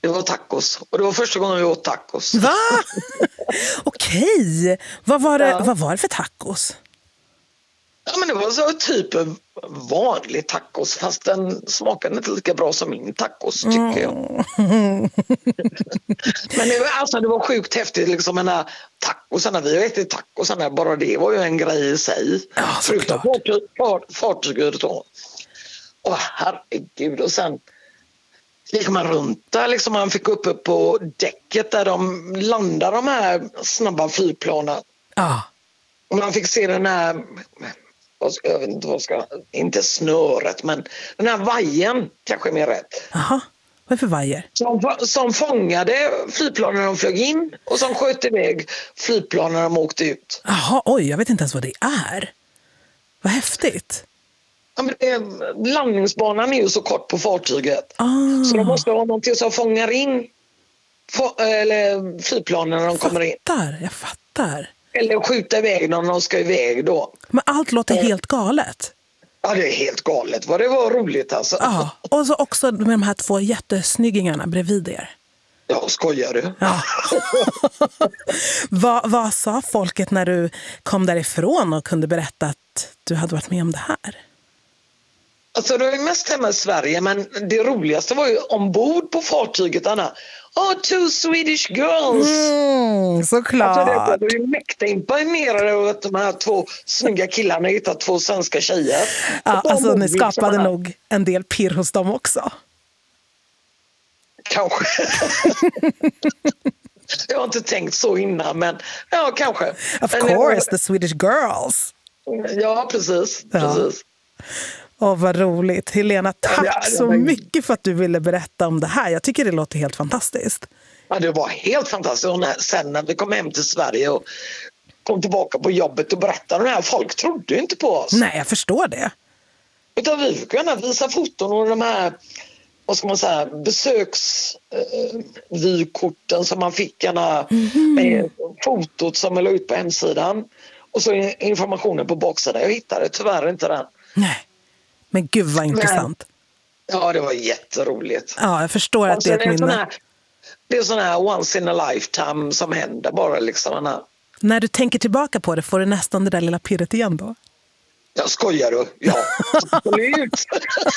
Det var tacos. Och det var första gången vi åt tacos. Va? Okej. Vad var det för tacos? Ja, men det var så typ vanlig tacos, fast den smakade inte lika bra som min tacos, tycker jag. Men det var sjukt häftigt, liksom, den här tacosarna. Vi har ätit tacosarna, bara det var ju en grej i sig. Ja, förutom fartyget då. Åh, herregud. Och sen gick man runt där, liksom, man fick upp på däcket där de landar, de här snabba flygplanen. Ja. Och man fick se den här, jag vet inte inte snöret, men den här vajen kanske är mer rätt. Jaha, vad är för vajer? Som fångade flygplanen när de flög in och som sköt iväg flygplanen när de åkte ut. Jaha, oj, jag vet inte ens vad det är. Vad häftigt. Ja, men landningsbanan är ju så kort på fartyget. Så de måste ha någonting som fångar in flygplanen när de kommer in. Jag fattar. Eller skjuta iväg när de ska iväg då. Men allt låter helt galet. Ja, det är helt galet. Vad det var roligt alltså. Ja, och så också med de här 2 jättesnyggingarna bredvid er. Ja, skojar du? Ja. Vad sa folket när du kom därifrån och kunde berätta att du hade varit med om det här? Alltså det var ju mest hemma i Sverige, men det roligaste var ju ombord på fartyget, Anna. 2 Swedish girls! Såklart! Alltså det är ju mäkta imponerade över att de här 2 snygga killarna hittat 2 svenska tjejer. Ja, alltså ni skapade nog en del pirr hos dem också. Kanske. Jag har inte tänkt så innan, men ja, kanske. Of course, the Swedish girls. Ja, precis. Vad roligt. Helena, tack så mycket för att du ville berätta om det här. Jag tycker det låter helt fantastiskt. Ja, det var helt fantastiskt. Och sen när vi kom hem till Sverige och kom tillbaka på jobbet och berättade det här, folk trodde inte på oss. Nej, jag förstår det. Utan vi fick gärna visa foton och de här, vad ska man säga, besöksvykorten som man fick gärna med fotot som jag la ut på hemsidan. Och så informationen på baksidan. Jag hittade tyvärr inte den. Nej. Men gud vad intressant. Ja, det var jätteroligt. Ja, jag förstår att det är ett minne. Det är sån här once in a lifetime som händer bara liksom. När du tänker tillbaka på det, får du nästan det där lilla pirret igen då? Jag skojar du? Ja, absolut.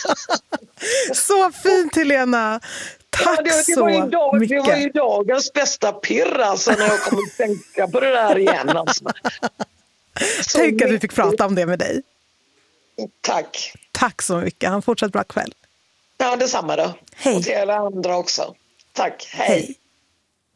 Så fint, Helena. Tack så mycket. Det var ju dagens bästa pirr alltså, när jag kommer att tänka på det där igen. Alltså. Tänk att vi fick prata om det med dig. Tack. Tack så mycket. Ha en fortsatt bra kväll. Ja, detsamma då. Hej. Och till alla andra också. Tack. Hej.